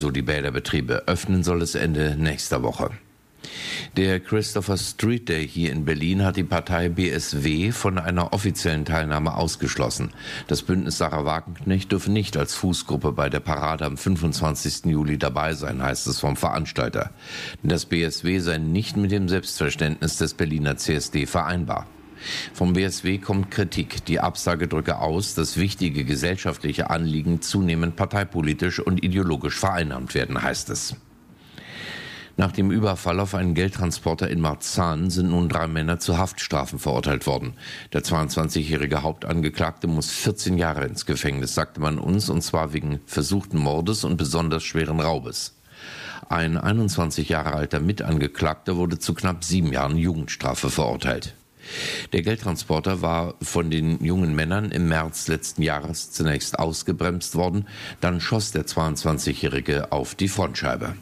So die Bäderbetriebe. Öffnen soll es Ende nächster Woche. Der Christopher Street Day hier in Berlin hat die Partei BSW von einer offiziellen Teilnahme ausgeschlossen. Das Bündnis Sarah Wagenknecht dürfe nicht als Fußgruppe bei der Parade am 25. Juli dabei sein, heißt es vom Veranstalter. Denn das BSW sei nicht mit dem Selbstverständnis des Berliner CSD vereinbar. Vom BSW kommt Kritik. Die Absage drücke aus, dass wichtige gesellschaftliche Anliegen zunehmend parteipolitisch und ideologisch vereinnahmt werden, heißt es. Nach dem Überfall auf einen Geldtransporter in Marzahn sind nun 3 Männer zu Haftstrafen verurteilt worden. Der 22-jährige Hauptangeklagte muss 14 Jahre ins Gefängnis, sagte man uns, und zwar wegen versuchten Mordes und besonders schweren Raubes. Ein 21 Jahre alter Mitangeklagter wurde zu knapp 7 Jahren Jugendstrafe verurteilt. Der Geldtransporter war von den jungen Männern im März letzten Jahres zunächst ausgebremst worden, dann schoss der 22-jährige auf die Frontscheibe.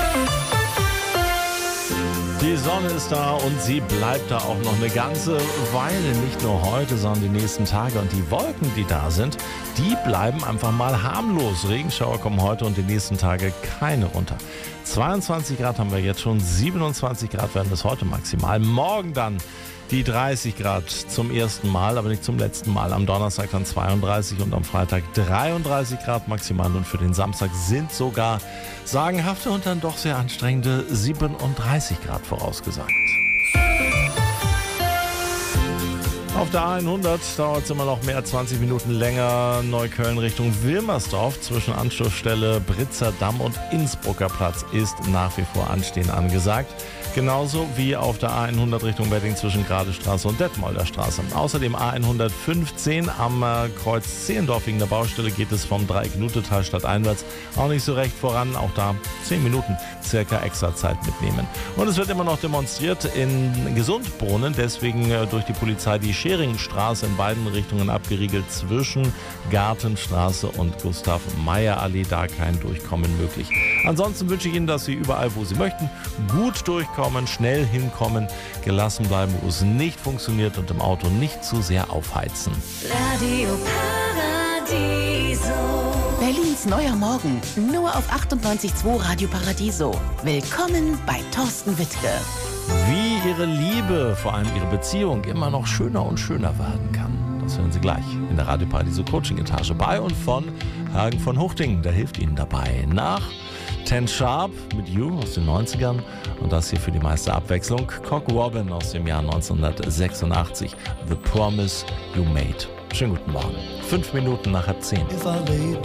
Die Sonne ist da und sie bleibt da auch noch eine ganze Weile. Nicht nur heute, sondern die nächsten Tage. Und die Wolken, die da sind, die bleiben einfach mal harmlos. Regenschauer kommen heute und die nächsten Tage keine runter. 22 Grad haben wir jetzt schon, 27 Grad werden es heute maximal. Morgen dann die 30 Grad zum ersten Mal, aber nicht zum letzten Mal. Am Donnerstag dann 32 und am Freitag 33 Grad maximal. Und für den Samstag sind sogar sagenhafte und dann doch sehr anstrengende 37 Grad vorausgesagt. Auf der A100 dauert es immer noch mehr als 20 Minuten länger. Neukölln Richtung Wilmersdorf zwischen Anschlussstelle Britzer Damm und Innsbrucker Platz ist nach wie vor Anstehen angesagt. Genauso wie auf der A100 Richtung Wedding zwischen Gradestraße und Detmolder Straße. Außerdem A115 am Kreuz Zehlendorf wegen der Baustelle geht es vom Dreieck Nutetal stadteinwärts auch nicht so recht voran. Auch da 10 Minuten circa extra Zeit mitnehmen. Und es wird immer noch demonstriert in Gesundbrunnen, deswegen durch die Polizei die Scheringstraße in beiden Richtungen abgeriegelt zwischen Gartenstraße und Gustav-Meyer-Allee, da kein Durchkommen möglich. Ansonsten wünsche ich Ihnen, dass Sie überall, wo Sie möchten, gut durchkommen, schnell hinkommen, gelassen bleiben, wo es nicht funktioniert und im Auto nicht zu sehr aufheizen. Radio Paradiso. Berlins neuer Morgen, nur auf 98.2 Radio Paradiso. Willkommen bei Thorsten Wittke. Wie Ihre Liebe, vor allem Ihre Beziehung, immer noch schöner und schöner werden kann. Das hören Sie gleich in der Radio Paradiso Coaching Etage bei und von Hagen von Huchtingen. Der hilft Ihnen dabei. Nach 10 Sharp mit You aus den 90ern und das hier für die meiste Abwechslung. Cock Robin aus dem Jahr 1986. The Promise You Made. Schönen guten Morgen. 5 Minuten nach 10.